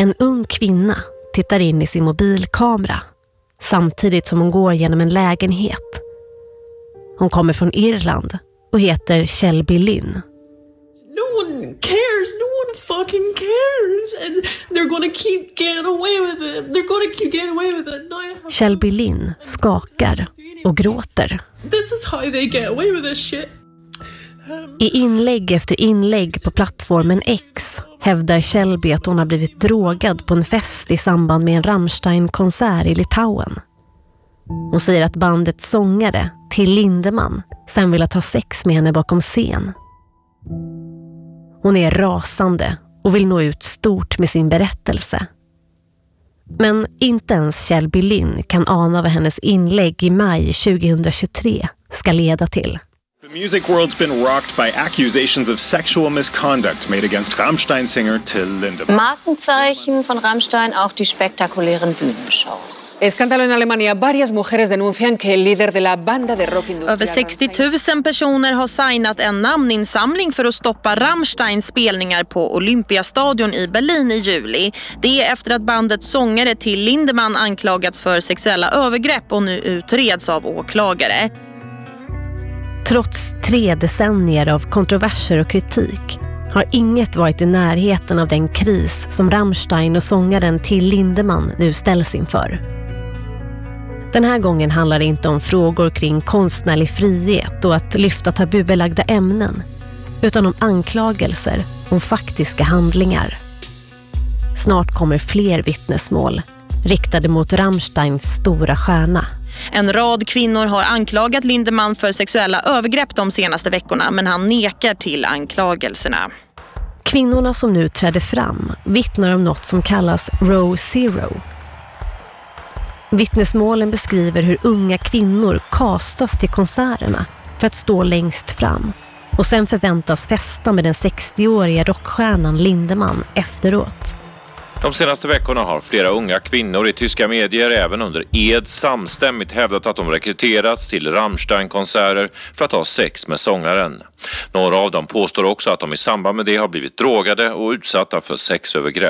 En ung kvinna tittar in i sin mobilkamera samtidigt som hon går genom en lägenhet. Hon kommer från Irland och heter Shelby Lynn. No one cares. No one fucking cares. And they're going to keep getting away with it. They're going to keep getting away with it. Shelby Lynn skakar och gråter. This is how they get away with this shit. I inlägg efter inlägg på plattformen X hävdar Shelby att hon har blivit drogad på en fest i samband med en Rammstein-konsert i Litauen. Hon säger att bandets sångare, Till Lindemann, sen vill ha sex med henne bakom scen. Hon är rasande och vill nå ut stort med sin berättelse. Men inte ens Shelby Lynn kan ana vad hennes inlägg i maj 2023 ska leda till. The music world's been rocked by accusations of sexual misconduct made against Rammstein singer Till Lindemann. Markenzeichen von Rammstein auch die spektakulären Bühnenshows. Escándalo en Alemania. Varias mujeres denuncian que el líder de la banda de rock industrial... Över 60 000 personer har signat en namninsamling för att stoppa Rammsteins spelningar på Olympiastadion i Berlin i juli. Det är efter att bandets sångare Till Lindemann anklagats för sexuella övergrepp och nu utreds av åklagare. Trots 3 decennier av kontroverser och kritik har inget varit i närheten av den kris som Rammstein och sångaren Till Lindemann nu ställs inför. Den här gången handlar det inte om frågor kring konstnärlig frihet och att lyfta tabubelagda ämnen, utan om anklagelser om faktiska handlingar. Snart kommer fler vittnesmål riktade mot Rammsteins stora stjärna. En rad kvinnor har anklagat Lindemann för sexuella övergrepp de senaste veckorna, men han nekar till anklagelserna. Kvinnorna som nu trädde fram vittnar om något som kallas Row Zero. Vittnesmålen beskriver hur unga kvinnor kastas till konserterna för att stå längst fram och sen förväntas festa med den 60-åriga rockstjärnan Lindemann efteråt. De senaste veckorna har flera unga kvinnor i tyska medier även under ed samstämmigt hävdat att de rekryterats till Rammstein-konserter för att ha sex med sångaren. Några av dem påstår också att de i samband med det har blivit drogade och utsatta för sexövergrepp.